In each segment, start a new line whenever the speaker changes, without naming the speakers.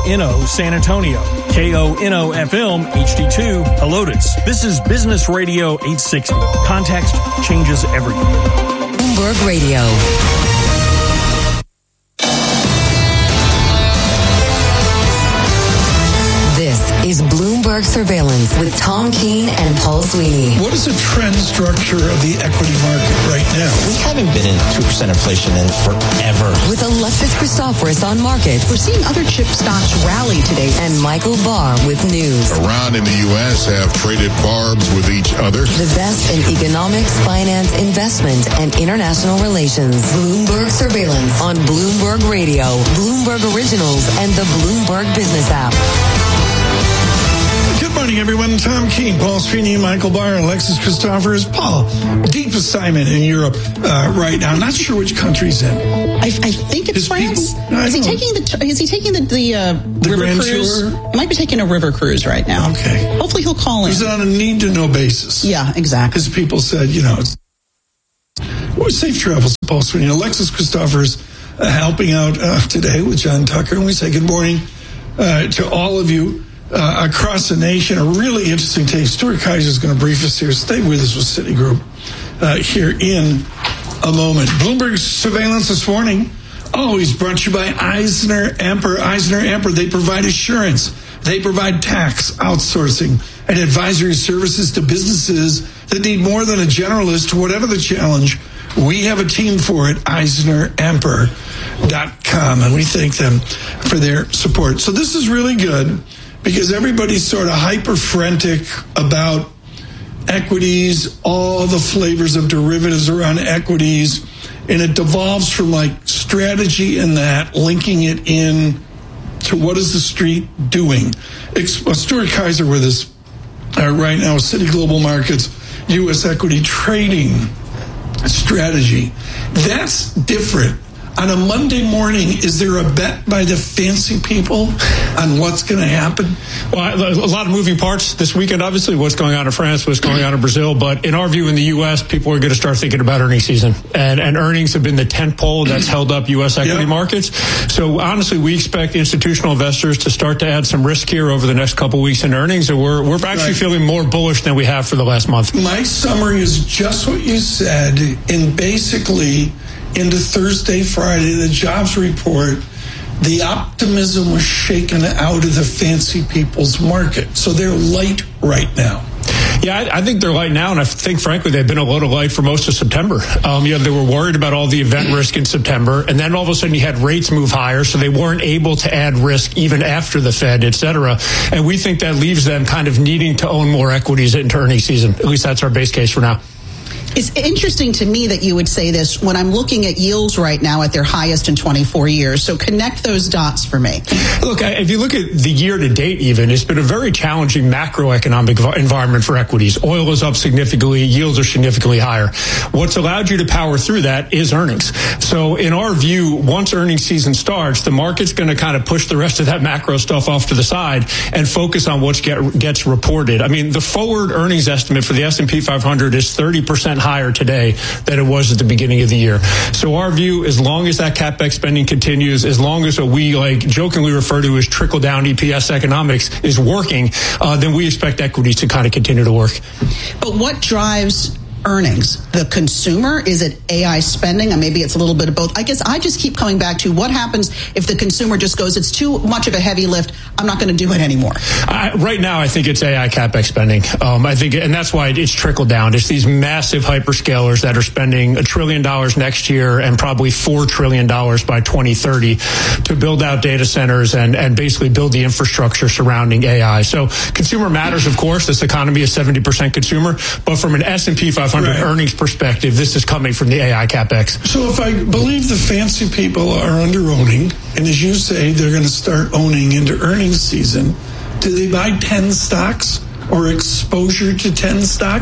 KONO San Antonio, KONO FM HD2 Helotes. This is Business Radio 860. Context changes everything.
Bloomberg Radio. This is Bloomberg Surveillance with Tom Keene and Paul Sweeney.
What is the trend structure of the equity market right now?
We haven't been in 2% inflation in forever.
With Alexis Christoforous on markets.
We're seeing other chip stocks rally today.
And Michael Barr with news.
Iran and the U.S. have traded barbs with each other.
The best in economics, finance, investment, and international relations. Bloomberg Surveillance on Bloomberg Radio, Bloomberg Originals, and the Bloomberg Business app.
Good morning, everyone. Tom Keene, Paul Sweeney, Michael Barr, Alexis Christoforous. Paul, deep assignment in Europe right now. Not sure which country's in.
I think it's France. Is he taking the river
Grand
cruise?
Tour?
He might be taking a river cruise right now.
Okay.
Hopefully he'll call in.
He's on a need-to-know basis.
Yeah, exactly.
As people said, safe travels, Paul Sweeney. Alexis Christoforous helping out today with John Tucker. And we say good morning to all of you. Across the nation, a really interesting take. Stuart Kaiser is going to brief us here. Stay with us with Citigroup here in a moment. Bloomberg Surveillance this morning, always brought to you by EisnerAmper. EisnerAmper, they provide assurance. They provide tax, outsourcing, and advisory services to businesses that need more than a generalist, whatever the challenge. We have a team for it, EisnerAmper.com, and we thank them for their support. So this is really good, because everybody's sort of hyper-frantic about equities, all the flavors of derivatives around equities, and it devolves from strategy and that, linking it in to what is the street doing. Stuart Kaiser with us right now, Citi Global Markets, U.S. equity trading strategy. That's different. On a Monday morning, is there a bet by the fancy people on what's going to happen?
Well, a lot of moving parts this weekend. Obviously, what's going on in France, what's going on in Brazil. But in our view, in the U.S., people are going to start thinking about earnings season. And earnings have been the tentpole that's held up U.S. equity markets. So honestly, we expect institutional investors to start to add some risk here over the next couple weeks in earnings. And we're actually feeling more bullish than we have for the last month.
My summary is just what you said. And basically, into Thursday, Friday, the jobs report, the optimism was shaken out of the fancy people's market. So they're light right now.
Yeah, I think they're light now, and I think, frankly, they've been a little light for most of September. They were worried about all the event risk in September, and then all of a sudden you had rates move higher, so they weren't able to add risk even after the Fed, et cetera. And we think that leaves them kind of needing to own more equities into earnings season. At least that's our base case for now.
It's interesting to me that you would say this when I'm looking at yields right now at their highest in 24 years. So connect those dots for me.
Look, if you look at the year to date even, it's been a very challenging macroeconomic environment for equities. Oil is up significantly. Yields are significantly higher. What's allowed you to power through that is earnings. So in our view, once earnings season starts, the market's going to kind of push the rest of that macro stuff off to the side and focus on what gets reported. I mean, the forward earnings estimate for the S&P 500 is 30% higher today than it was at the beginning of the year. So our view, as long as that CapEx spending continues, as long as what we jokingly refer to as trickle down EPS economics is working, then we expect equities to kind of continue to work.
But what drives earnings? The consumer? Is it AI spending? And maybe it's a little bit of both. I guess I just keep coming back to what happens if the consumer just goes, it's too much of a heavy lift, I'm not going to do it anymore.
Right now, I think it's AI CapEx spending. I think, and that's why it's trickled down. It's these massive hyperscalers that are spending $1 trillion next year and probably $4 trillion by 2030 to build out data centers and basically build the infrastructure surrounding AI. So consumer matters, of course. This economy is 70% consumer, but from an S&P 500 earnings perspective, this is coming from the AI CapEx.
So if I believe the fancy people are under-owning, and as you say, they're going to start owning into earnings season, do they buy 10 stocks or exposure to 10 stocks?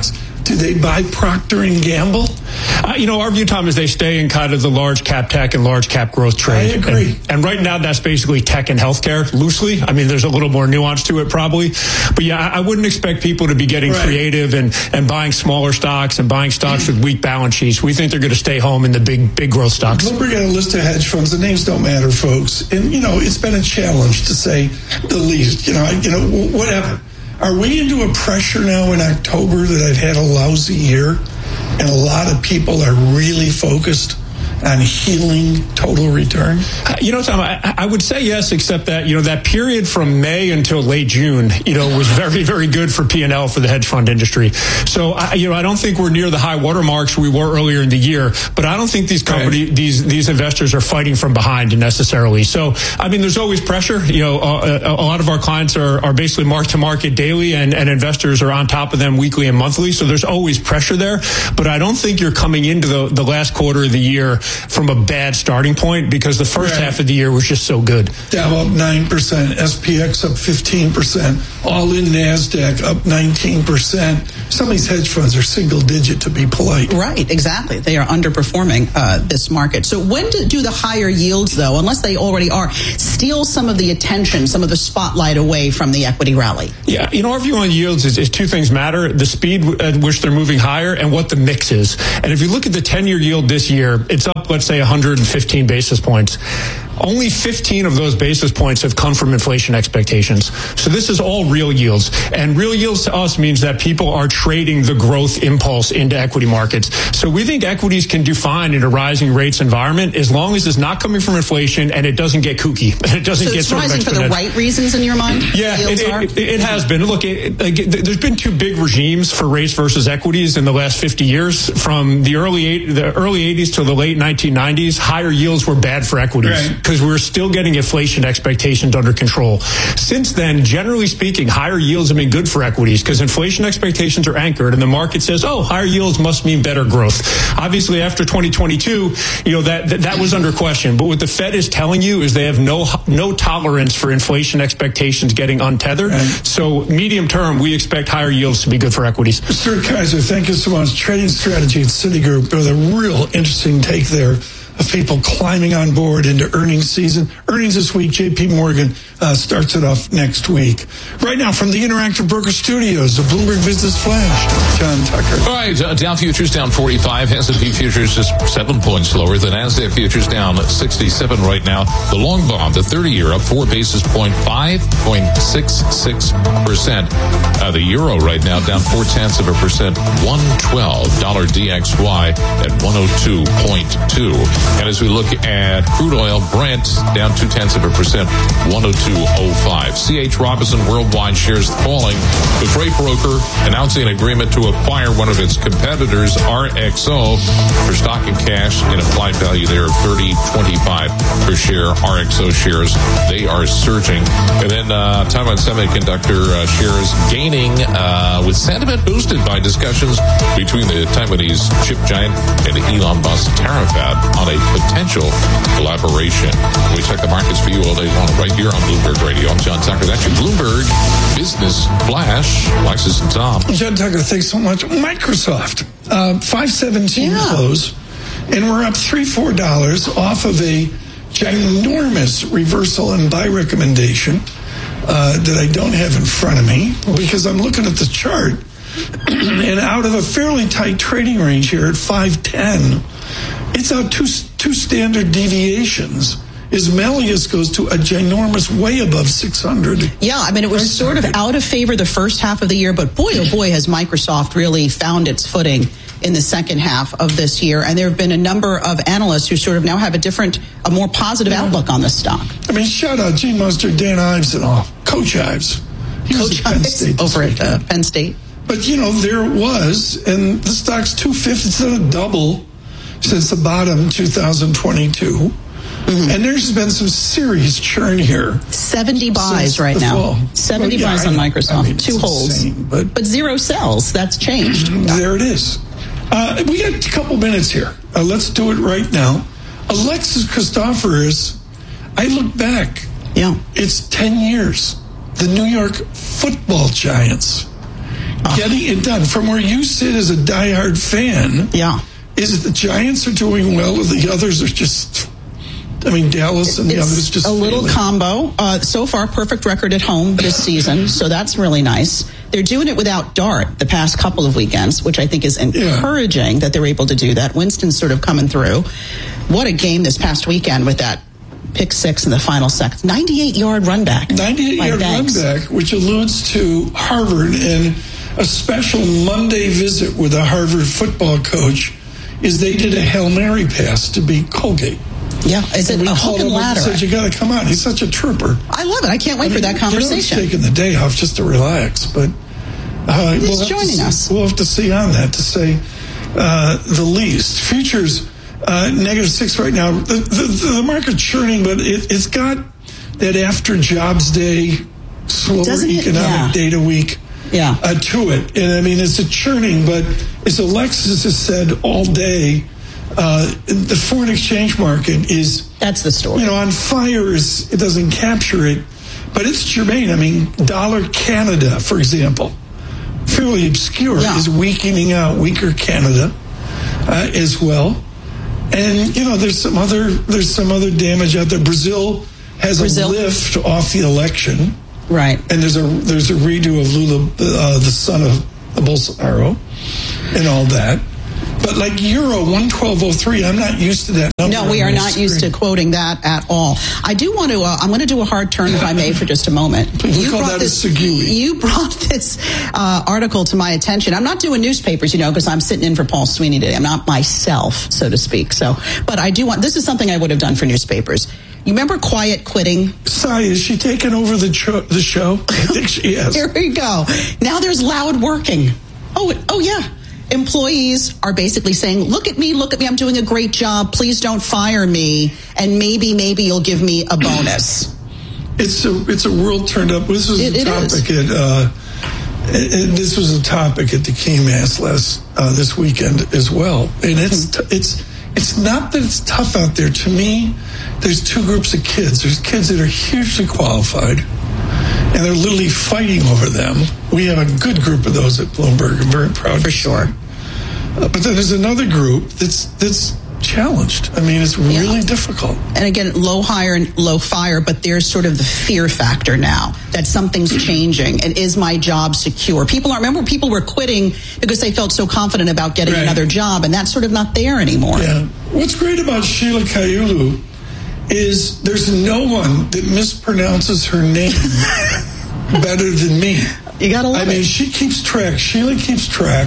Do they buy Procter & Gamble?
Our view, Tom, is they stay in kind of the large cap tech and large cap growth trade.
I agree.
And right now, that's basically tech and healthcare, loosely. I mean, there's a little more nuance to it, probably. But yeah, I wouldn't expect people to be getting creative and buying smaller stocks and buying stocks with weak balance sheets. We think they're going to stay home in the big growth stocks.
Bloomberg got a list of hedge funds. The names don't matter, folks. And, it's been a challenge, to say the least. Whatever. Are we into a pressure now in October that I've had a lousy year and a lot of people are really focused on healing total return?
Tom, I would say yes, except that, that period from May until late June, was very, very good for P&L for the hedge fund industry. So, I don't think we're near the high water marks we were earlier in the year, but I don't think these these investors are fighting from behind necessarily. So, I mean, there's always pressure. A lot of our clients are basically mark to market daily and investors are on top of them weekly and monthly. So there's always pressure there, but I don't think you're coming into the last quarter of the year from a bad starting point, because the first half of the year was just so good.
Dow up 9%, SPX up 15%, all-in NASDAQ up 19%. Some of these hedge funds are single digit, to be polite.
Right, exactly. They are underperforming this market. So when do the higher yields, though, unless they already are, steal some of the attention, some of the spotlight away from the equity rally?
Yeah, our view on yields is two things matter: the speed at which they're moving higher and what the mix is. And if you look at the 10-year yield this year, it's up, let's say, 115 basis points. Only 15 of those basis points have come from inflation expectations. So this is all real yields. And real yields to us means that people are trading the growth impulse into equity markets. So we think equities can do fine in a rising rates environment as long as it's not coming from inflation and it doesn't get kooky. It doesn't get sort of exponential. So it's rising for the right
reasons in your mind?
Yeah, it has been. Look, there's been two big regimes for rates versus equities in the last 50 years. From the early 80s to the late 1990s, higher yields were bad for equities. Right. Because we're still getting inflation expectations under control. Since then, generally speaking, higher yields have been good for equities because inflation expectations are anchored and the market says, higher yields must mean better growth. Obviously, after 2022, that was under question. But what the Fed is telling you is they have no tolerance for inflation expectations getting untethered. Right. So medium term, we expect higher yields to be good for equities.
Mr. Kaiser, thank you so much. Trading strategy at Citigroup with a real interesting take there of people climbing on board into earnings season. Earnings this week, J.P. Morgan starts it off next week. Right now from the Interactive Broker Studios, the Bloomberg Business Flash, John Tucker.
All right, Dow futures down 45, S&P futures just 7 points lower. The NASDAQ futures down 67 right now. The long bond, the 30-year, up 4 basis point, 5.66%. The euro right now down 0.4%, $1.12. DXY at 102.2. And as we look at crude oil, Brent down 0.2%, 102.05. C.H. Robinson Worldwide shares falling. The freight broker announcing an agreement to acquire one of its competitors, RXO, for stock and cash, an implied value there of $30.25 per share. RXO shares, they are surging. And then Taiwan Semiconductor shares gaining with sentiment boosted by discussions between the Taiwanese chip giant and Elon Musk's Terafab on a potential collaboration. We check the markets for you all day long right here on Bloomberg Radio. I'm John Tucker. That's your Bloomberg Business Flash. Alexis and Tom.
John Tucker, thanks so much. Microsoft, 517 close, and we're up $3-4 off of a ginormous reversal and buy recommendation that I don't have in front of me because I'm looking at the chart. And out of a fairly tight trading range here at 510, it's out two standard deviations. Ismalius goes to a ginormous way above 600.
Yeah, I mean, it was sort of out of favor the first half of the year, but boy, oh boy, has Microsoft really found its footing in the second half of this year. And there have been a number of analysts who sort of now have a more positive outlook on this stock.
I mean, shout out Gene Mustard, Dan Ives, and all. Coach Ives. He was at Penn State
over at Penn State.
But, there it was, and the stock's 250. It's done a double since the bottom 2022. Mm-hmm. And there's been some serious churn here.
70 buys right now. 70 buys on Microsoft. 2 holds. But 0 sells. That's changed.
There it is. We got a couple minutes here. Let's do it right now. Alexis Christoforous, I look back. Yeah. It's 10 years. The New York Football Giants. getting it done. From where you sit as a diehard fan, is it the Giants are doing well, or the others are just... Dallas and the others just...
a little combo. So far, perfect record at home this season, so that's really nice. They're doing it without Dart the past couple of weekends, which I think is encouraging that they're able to do that. Winston's sort of coming through. What a game this past weekend with that pick six in the final seconds. 98-yard run back.
98-yard run back, which alludes to Harvard, and a special Monday visit with a Harvard football coach is they did a Hail Mary pass to beat Colgate.
Yeah, is it a hook and ladder?
Said you got to come out. He's such a trooper.
I love it. I can't wait for that conversation.
He's taking the day off just to relax, but
he's joining us.
We'll have to see on that, to say the least. Futures -6 right now. The market's churning, but it's got that after jobs day, slower economic data week to it. And it's a churning, but as Alexis has said all day, the foreign exchange market
that's the story.
On fire. It doesn't capture it, but it's germane. Dollar Canada, for example, fairly obscure, is weakening out. Weaker Canada as well. And there's some other damage out there. Brazil has a lift off the election,
right?
And there's a redo of Lula, the son of Bolsonaro, and all that. But like Euro 112.03, I'm not used to that number.
No, we are not used to quoting that at all. I do want to, I'm going to do a hard turn, if I may, for just a moment.
You brought
this article to my attention. I'm not doing newspapers, because I'm sitting in for Paul Sweeney today. I'm not myself, so to speak. But I do want, this is something I would have done for newspapers. You remember quiet quitting?
Sorry, is she taking over the show? I think she is.
Here we go. Now there's loud working. Oh yeah. Employees are basically saying, look at me, I'm doing a great job, please don't fire me, and maybe you'll give me a bonus.
It's a world turned up. This was a topic at the KMAS this weekend as well. And it's not that it's tough out there. To me, there's two groups of kids. There's kids that are hugely qualified, and they're literally fighting over them. We have a good group of those at Bloomberg. I'm very proud.
For sure.
But then there's another group that's challenged. It's really difficult.
And again, low hire and low fire, but there's sort of the fear factor now that something's changing. And is my job secure? People were quitting because they felt so confident about getting another job, and that's sort of not there anymore.
Yeah. What's great about Sheila Kahyaoglu is there's no one that mispronounces her name better than me.
You gotta love it.
Sheila keeps track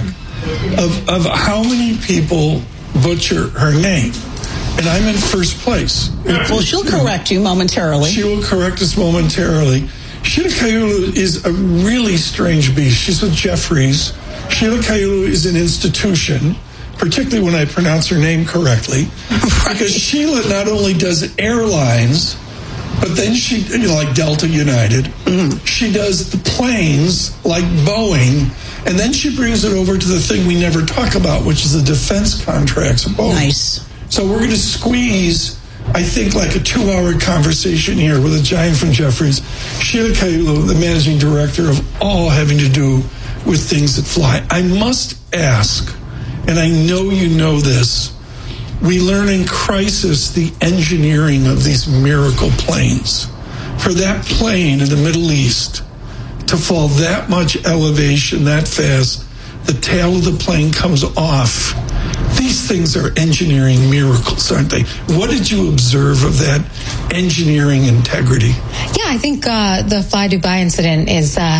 of how many people butcher her name. And I'm in first place.
Well, she'll correct you momentarily.
She will correct us momentarily. Sheila Kahyaoglu is a really strange beast. She's with Jefferies. Sheila Kahyaoglu is an institution, particularly when I pronounce her name correctly, because Sheila not only does airlines, but then she, like Delta United, she does the planes like Boeing, and then she brings it over to the thing we never talk about, which is the defense contracts of Boeing.
Nice.
So we're going to squeeze, I think, like a 2-hour conversation here with a giant from Jefferies, Sheila Kahyaoglu, the managing director of all having to do with things that fly. I must ask, and I know you know this, we learn in crisis the engineering of these miracle planes. For that plane in the Middle East to fall that much elevation that fast, the tail of the plane comes off. These things are engineering miracles, aren't they? What did you observe of that engineering integrity?
Yeah, I think the Fly Dubai incident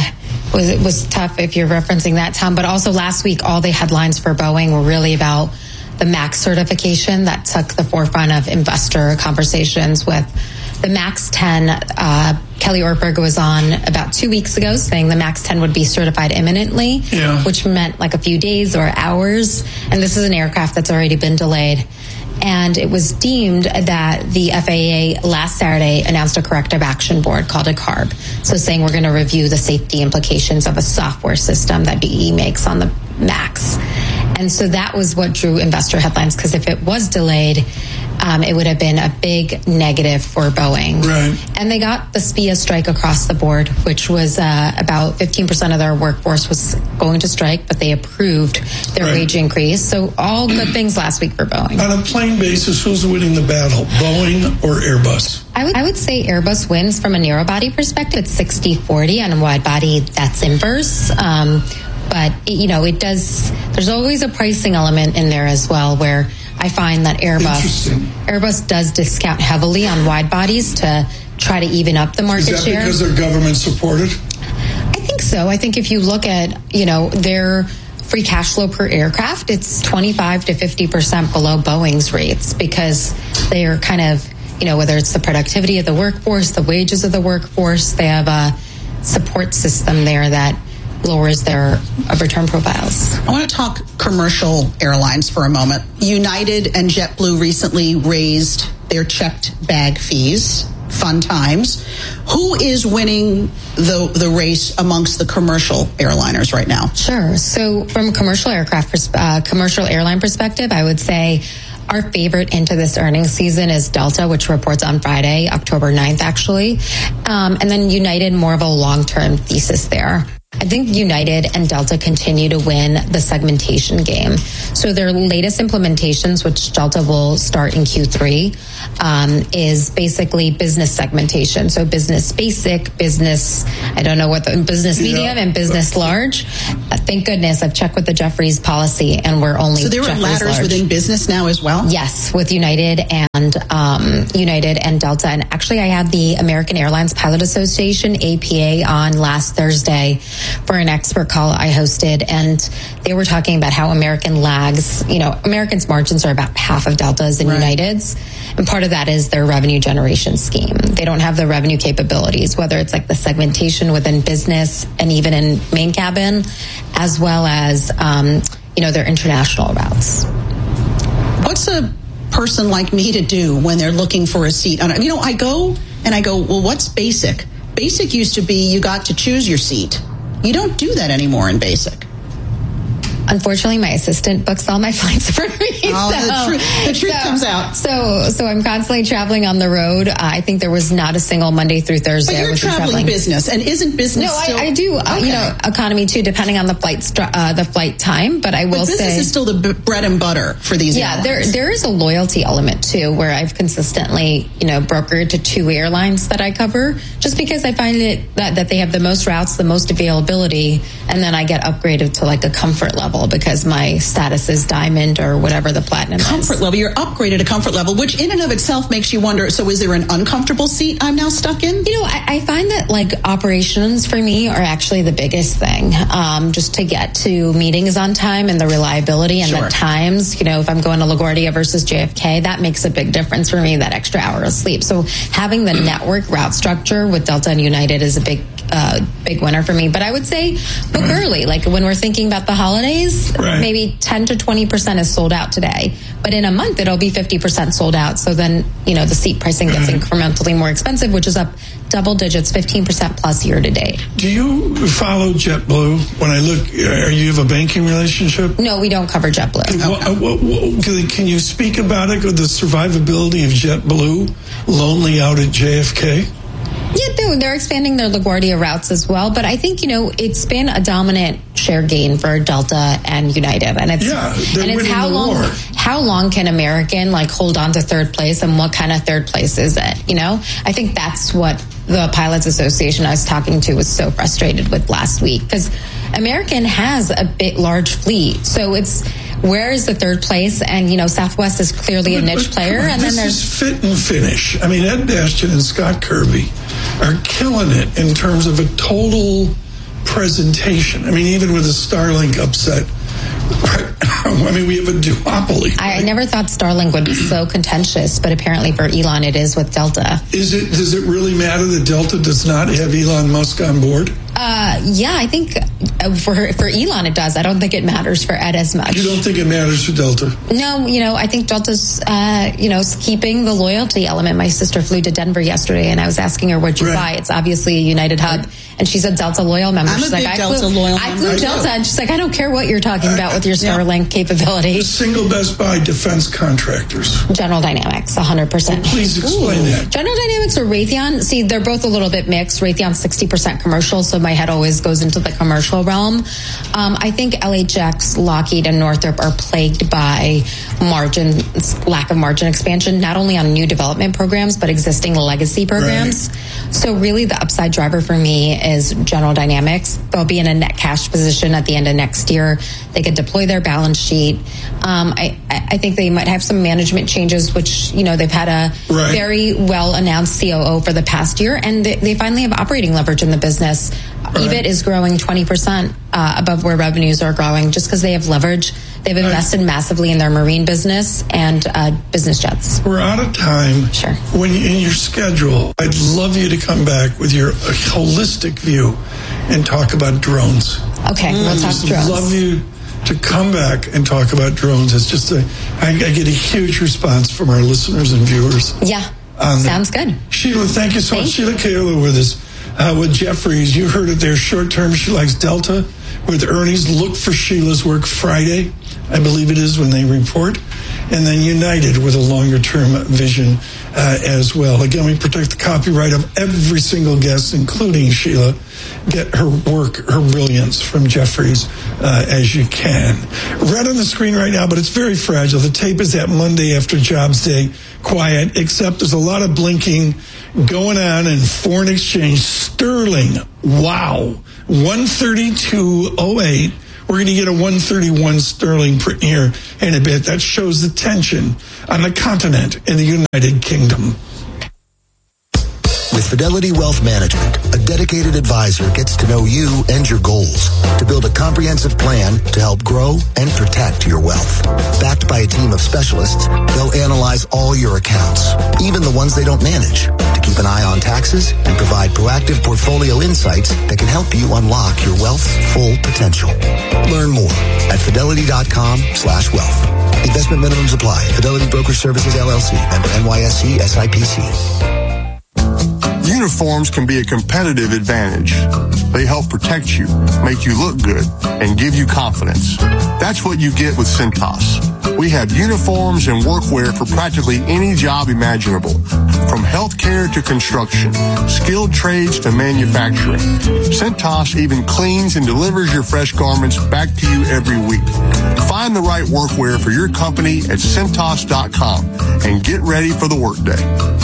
was tough if you're referencing that, Tom. But also last week, all the headlines for Boeing were really about the MAX certification that took the forefront of investor conversations with the MAX 10. Kelly Ortberg was on about 2 weeks ago saying the MAX 10 would be certified imminently, which meant like a few days or hours. And this is an aircraft that's already been delayed. And it was deemed that the FAA last Saturday announced a corrective action board called a CARB. So saying we're going to review the safety implications of a software system that BE makes on the MAX. And so that was what drew investor headlines, because if it was delayed, it would have been a big negative for Boeing.
Right.
And they got the SPIA strike across the board, which was about 15% of their workforce was going to strike, but they approved their wage increase. So all good things last week for Boeing.
On a plain basis, who's winning the battle, Boeing or Airbus?
I would say Airbus wins from a narrow body perspective. It's 60-40. On a wide body, that's inverse. But, it does, there's always a pricing element in there as well, where I find that Airbus does discount heavily on wide bodies to try to even up the market share.
Is that because they're government supported?
I think so. I think if you look at, their free cash flow per aircraft, it's 25 to 50% below Boeing's rates, because they are kind of, whether it's the productivity of the workforce, the wages of the workforce, they have a support system there that lowers their return profiles.
I want to talk commercial airlines for a moment. United and JetBlue recently raised their checked bag fees. Fun times. Who is winning the race amongst the commercial airliners right now?
Sure. So from a commercial airline perspective, I would say our favorite into this earnings season is Delta, which reports on Friday, October 9th, actually. And then United, more of a long-term thesis there. I think United and Delta continue to win the segmentation game. So their latest implementations, which Delta will start in Q3, is basically business segmentation. So business basic, business, business medium and business large. Thank goodness I've checked with the Jefferies policy and we're only
So there are ladders
large.
Within business now as well?
Yes, with United and Delta. And actually I had the American Airlines Pilot Association, APA, on last Thursday for an expert call I hosted, and they were talking about how American lags. American's margins are about half of Delta's and United's, and part of that is their revenue generation scheme. They don't have the revenue capabilities, whether it's like the segmentation within business and even in main cabin, as well as their international routes.
What's a person like me to do when they're looking for a seat? I go, well, what's basic? Basic used to be you got to choose your seat. You don't do that anymore in basic.
Unfortunately, my assistant books all my flights for me.
The truth comes out.
So I'm constantly traveling on the road. I think there was not a single Monday through Thursday.
But you're traveling business, and isn't business?
No,
still...
I do.
Okay.
Economy too, depending on the flight time. But I will say
business is still the bread and butter for these.
Yeah,
airlines.
there is a loyalty element too, where I've consistently brokered to 2 airlines that I cover, just because I find it that they have the most routes, the most availability, and then I get upgraded to like a comfort level because my status is diamond or whatever the platinum
comfort level. You're upgraded to comfort level, which in and of itself makes you wonder, so is there an uncomfortable seat I'm now stuck in?
I find that like operations for me are actually the biggest thing. Just to get to meetings on time and the reliability and the times, if I'm going to LaGuardia versus JFK, that makes a big difference for me, that extra hour of sleep. So having the network route structure with Delta and United is a big winner for me. But I would say book early. Like when we're thinking about the holidays, maybe 10 to 20% is sold out today. But in a month, it'll be 50% sold out. So then, the seat pricing gets incrementally more expensive, which is up double digits, 15% plus year to date.
Do you follow JetBlue? When I look, you have a banking relationship?
No, we don't cover JetBlue.
Can you speak about it, the survivability of JetBlue lonely out at JFK?
Yeah, they're expanding their LaGuardia routes as well. But I think, it's been a dominant share gain for Delta and United. And it's how long can American hold on to third place, and what kind of third place is it? I think that's what the Pilots Association I was talking to was so frustrated with last week, because American has a large fleet. So it's, where is the third place? And, Southwest is clearly a niche player. And then there's
fit and finish. Ed Bastian and Scott Kirby are killing it in terms of a total presentation. Even with the Starlink upset, we have a duopoly. Right?
I never thought Starlink would be so contentious, but apparently for Elon it is with Delta.
Does it really matter that Delta does not have Elon Musk on board?
Yeah, I think for Elon, it does. I don't think it matters for Ed as much.
You don't think it matters for Delta?
No, I think Delta's, keeping the loyalty element. My sister flew to Denver yesterday, and I was asking her, what'd you buy? It's obviously a United hub. And she said Delta loyal member.
I'm
she's
a big Delta loyal member.
I flew Delta, and she's like, I don't care what you're talking about with your Starlink capability.
Single best buy defense contractors.
General Dynamics, 100%.
Well, please explain that.
General Dynamics or Raytheon, see, they're both a little bit mixed. Raytheon's 60% commercial, so my head always goes into the commercial realm. I think LHX, Lockheed, and Northrop are plagued by lack of margin expansion, not only on new development programs, but existing legacy programs. Right. So really the upside driver for me is General Dynamics. They'll be in a net cash position at the end of next year. They could deploy their balance sheet. I think they might have some management changes, which, they've had a very well announced COO for the past year, and they finally have operating leverage in the business. EBIT is growing 20% above where revenues are growing just because they have leverage. They've invested massively in their marine business and business jets.
We're out of time.
Sure.
When in your schedule, I'd love you to come back with your holistic view and talk about drones.
Okay, we'll talk drones.
I'd love you to come back and talk about drones. It's just I get a huge response from our listeners and viewers.
Yeah, sounds good.
Sheila, thank you so much. Sheila Kahlo with us. With Jefferies, you heard it there. Short term, she likes Delta with earnings. Look for Sheila's work Friday, I believe it is when they report. And then United with a longer term vision as well. Again, we protect the copyright of every single guest, including Sheila. Get her work, her brilliance from Jefferies as you can. Red on the screen right now, but it's very fragile. The tape is that Monday after Jobs Day. Quiet, except there's a lot of blinking going on in foreign exchange. Sterling, wow, 132.08. We're going to get a 131 sterling print here in a bit. That shows the tension on the continent in the United Kingdom.
With Fidelity Wealth Management, a dedicated advisor gets to know you and your goals to build a comprehensive plan to help grow and protect your wealth. Backed by a team of specialists, they'll analyze all your accounts, even the ones they don't manage, to keep an eye on taxes and provide proactive portfolio insights that can help you unlock your wealth's full potential. Learn more at fidelity.com/wealth. Investment minimums apply. Fidelity Brokerage Services, LLC. Member NYSE, SIPC.
Uniforms can be a competitive advantage. They help protect you, make you look good, and give you confidence. That's what you get with Cintas. We have uniforms and workwear for practically any job imaginable, from healthcare to construction, skilled trades to manufacturing. Cintas even cleans and delivers your fresh garments back to you every week. Find the right workwear for your company at Cintas.com and get ready for the workday.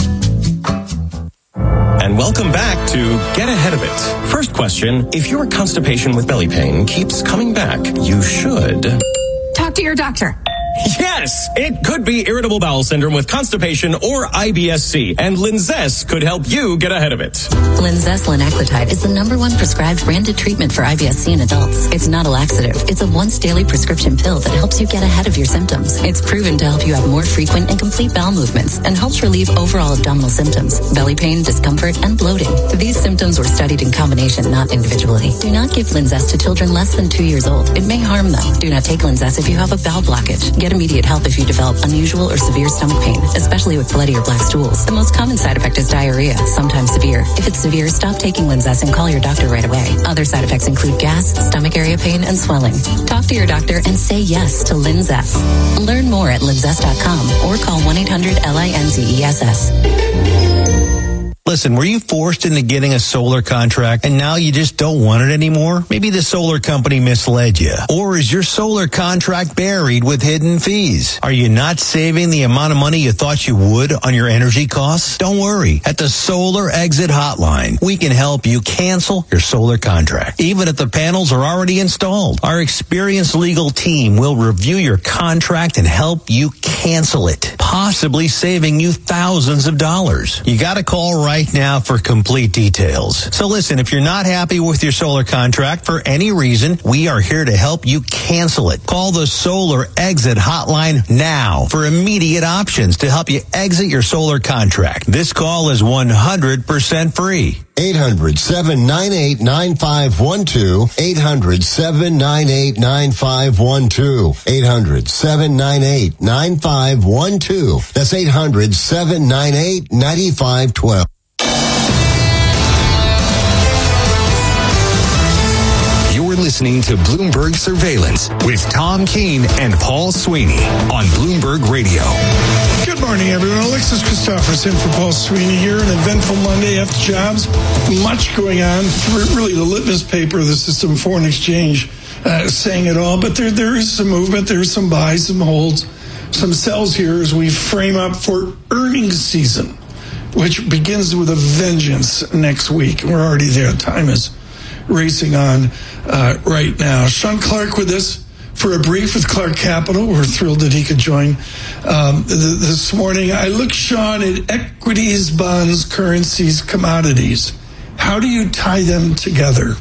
And welcome back to Get Ahead of It. First question, if your constipation with belly pain keeps coming back, you should
talk to your doctor.
Yes, it could be irritable bowel syndrome with constipation or IBS-C, and Linzess could help you get ahead of it.
Linzess linaclotide is the #1 prescribed branded treatment for IBS-C in adults. It's not a laxative. It's a once daily prescription pill that helps you get ahead of your symptoms. It's proven to help you have more frequent and complete bowel movements and helps relieve overall abdominal symptoms, belly pain, discomfort, and bloating. These symptoms were studied in combination, not individually. Do not give Linzess to children less than 2 years old. It may harm them. Do not take Linzess if you have a bowel blockage. Get immediate help if you develop unusual or severe stomach pain, especially with bloody or black stools. The most common side effect is diarrhea, sometimes severe. If it's severe, stop taking Linzess and call your doctor right away. Other side effects include gas, stomach area pain, and swelling. Talk to your doctor and say yes to Linzess. Learn more at linzess.com or call 1-800-LINZESS.
Listen, were you forced into getting a solar contract and now you just don't want it anymore? Maybe the solar company misled you. Or is your solar contract buried with hidden fees? Are you not saving the amount of money you thought you would on your energy costs? Don't worry. At the Solar Exit Hotline, we can help you cancel your solar contract, even if the panels are already installed. Our experienced legal team will review your contract and help you cancel it, possibly saving you thousands of dollars. You got to call right right now for complete details. So listen, if you're not happy with your solar contract for any reason, we are here to help you cancel it. Call the Solar Exit Hotline now for immediate options to help you exit your solar contract. This call is 100% free.
800-798-9512. 800-798-9512. 800-798-9512. That's 800-798-9512.
You're listening to Bloomberg Surveillance with Tom Keene and Paul Sweeney on Bloomberg Radio.
Good morning, everyone. Alexis Christopherson for Paul Sweeney here. An eventful Monday after jobs. Much going on. Really, the litmus paper of the system, foreign exchange, saying it all. But there is some movement. There's some buys, some holds, some sells here as we frame up for earnings season, which begins with a vengeance next week. We're already there. Time is racing on right now. Sean Clark with us for a brief with Clark Capital. We're thrilled that he could join this morning. I look, Sean, at equities, bonds, currencies, commodities. How do you tie them together?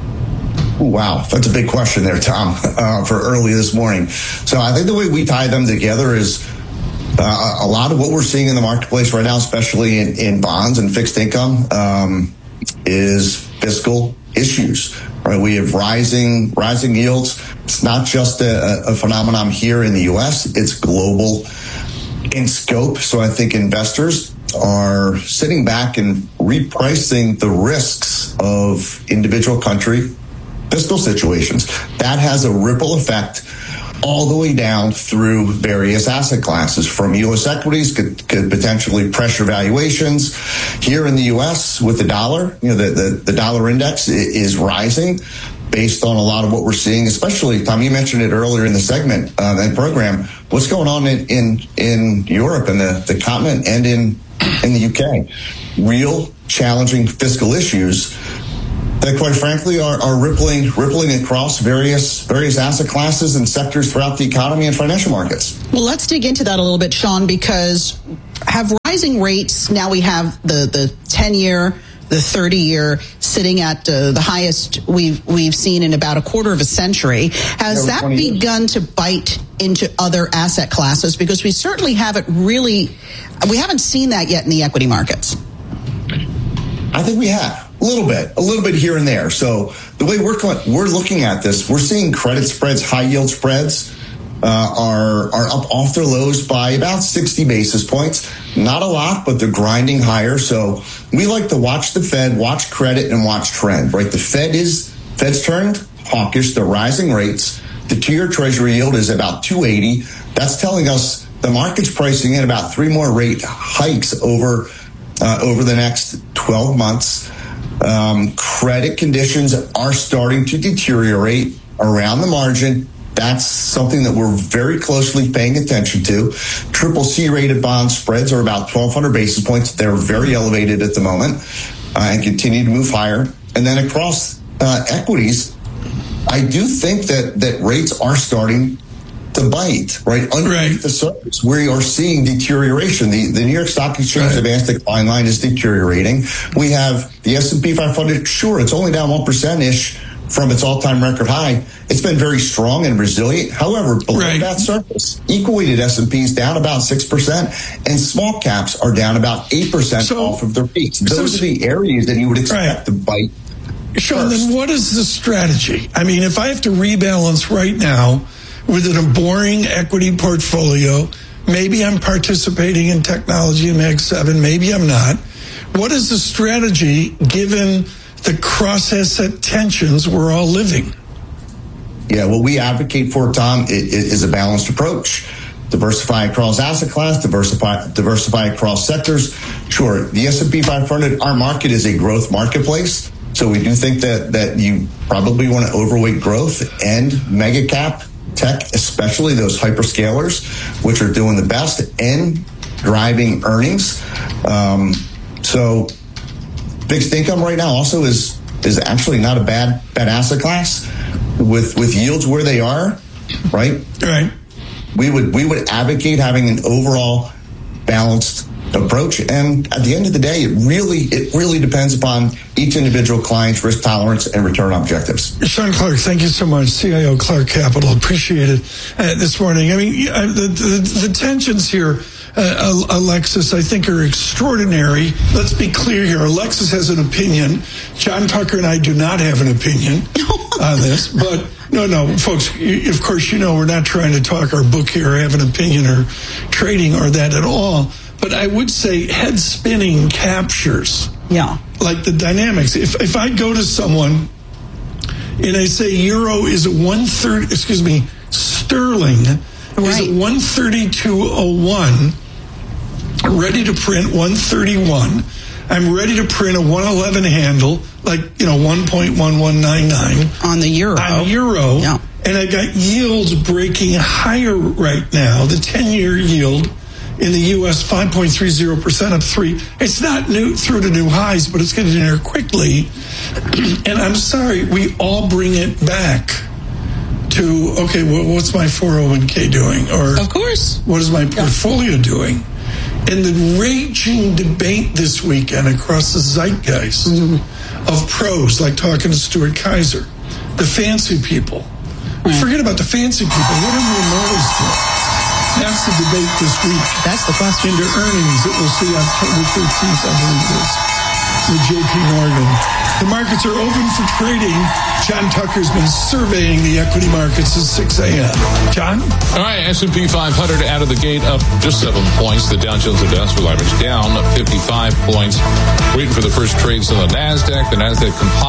Wow, that's a big question there, Tom, for early this morning. So I think the way we tie them together is a lot of what we're seeing in the marketplace right now, especially in bonds and fixed income, is fiscal issues. Right, we have rising yields. It's not just a phenomenon here in the U.S. It's global in scope. So I think investors are sitting back and repricing the risks of individual country fiscal situations. That has a ripple effect all the way down through various asset classes. From U.S. equities could potentially pressure valuations. Here in the U.S. with the dollar, the dollar index is rising based on a lot of what we're seeing, especially, Tom, you mentioned it earlier in the segment and program, what's going on in Europe and the continent and in the UK. Real challenging fiscal issues that, quite frankly, are rippling across various asset classes and sectors throughout the economy and financial markets.
Well, let's dig into that a little bit, Sean, because have rising rates, now we have the 10-year, the 30-year sitting at the highest we've seen in about a quarter of a century. Has that begun to bite into other asset classes? Because we certainly haven't seen that yet in the equity markets.
I think we have. A little bit here and there. So the way we're looking at this, we're seeing credit spreads, high yield spreads are up off their lows by about 60 basis points. Not a lot, but they're grinding higher. So we like to watch the Fed, watch credit, and watch trend. Right, the Fed's turned hawkish. They're rising rates. The 2-year Treasury yield is about 280. That's telling us the market's pricing in about 3 more rate hikes over the next 12 months. Credit conditions are starting to deteriorate around the margin. That's something that we're very closely paying attention to. CCC rated bond spreads are about 1,200 basis points. They're very elevated at the moment and continue to move higher. And then across equities, I do think that rates are starting to bite, right? Underneath the surface, we are seeing deterioration. The New York Stock Exchange advanced decline line is deteriorating. We have the S&P 500, sure, it's only down 1%-ish from its all-time record high. It's been very strong and resilient. However, below that surface, equal-weighted S&P is down about 6%, and small caps are down about 8% off of their peaks. Those are the areas that you would expect to bite.
Sean, then what is the strategy? I mean, if I have to rebalance right now within a boring equity portfolio, maybe I'm participating in technology in Mag 7, maybe I'm not. What is the strategy given the cross-asset tensions we're all living?
Yeah, what we advocate for, Tom, is a balanced approach. Diversify across asset class, diversify across sectors. Sure, the S&P 500, our market is a growth marketplace. So we do think that you probably want to overweight growth and mega cap tech, especially those hyperscalers, which are doing the best and driving earnings. So fixed income right now also is actually not a bad asset class with yields where they are, right?
Right.
We would advocate having an overall balanced approach. And at the end of the day, it really depends upon each individual client's risk tolerance and return objectives.
Sean Clark, thank you so much. CIO Clark Capital, appreciate it this morning. I mean, the tensions here, Alexis, I think are extraordinary. Let's be clear here. Alexis has an opinion. John Tucker and I do not have an opinion on this, but no, folks, of course, we're not trying to talk our book here or have an opinion or trading or that at all. But I would say head spinning captures.
Yeah.
Like the dynamics. If I go to someone and I say euro is at sterling is at 132.01, ready to print 131. I'm ready to print a 111 handle, like, 1.1199.
On the euro.
Yeah. And I got yields breaking higher right now. The 10-year yield in the U.S., 5.30%, up 3. It's not through to new highs, but it's getting in there quickly. And I'm sorry, we all bring it back to, okay, well, what's my 401k doing? Or,
of course,
what is my portfolio doing? And the raging debate this weekend across the zeitgeist of pros, like talking to Stuart Kaiser, the fancy people. Forget about the fancy people. What are the immortals doing? That's the debate this week.
That's the question.
Into earnings that we'll see October 13th, I believe it is, with JP Morgan. The markets are open for trading. John Tucker's been surveying the equity markets at 6 a.m. John?
All right, S&P 500 out of the gate up just 7 points. The Dow Jones Industrial Average down 55 points. Waiting for the first trades on the NASDAQ. The NASDAQ Composite